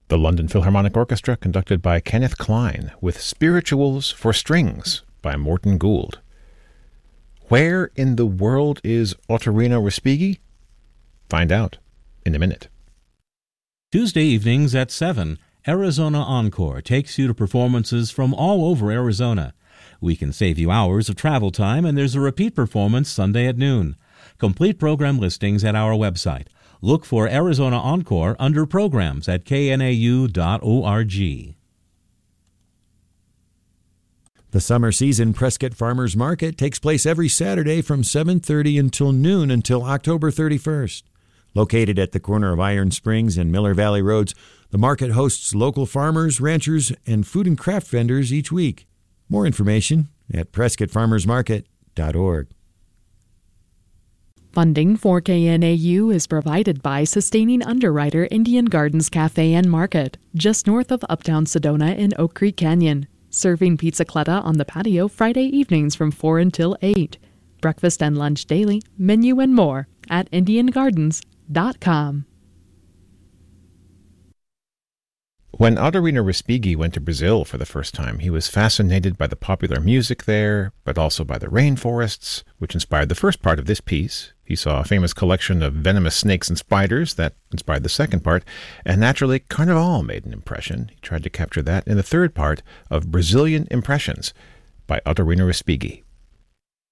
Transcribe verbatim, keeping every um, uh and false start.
The London Philharmonic Orchestra, conducted by Kenneth Klein, with Spirituals for Strings by Morton Gould. Where in the world is Ottorino Respighi? Find out in a minute. Tuesday evenings at seven, Arizona Encore takes you to performances from all over Arizona. We can save you hours of travel time, and there's a repeat performance Sunday at noon. Complete program listings at our website. Look for Arizona Encore under Programs at K N A U dot org. The summer season Prescott Farmers Market takes place every Saturday from seven thirty until noon until October thirty-first. Located at the corner of Iron Springs and Miller Valley Roads, the market hosts local farmers, ranchers, and food and craft vendors each week. More information at prescott farmers market dot org. Funding for K N A U is provided by Sustaining Underwriter Indian Gardens Cafe and Market, just north of Uptown Sedona in Oak Creek Canyon. Serving pizzicletta on the patio Friday evenings from four until eight. Breakfast and lunch daily, menu and more at indian gardens dot com. When Ottorino Respighi went to Brazil for the first time, he was fascinated by the popular music there, but also by the rainforests, which inspired the first part of this piece. He saw a famous collection of venomous snakes and spiders that inspired the second part, and naturally, Carnival made an impression. He tried to capture that in the third part of Brazilian Impressions by Ottorino Respighi.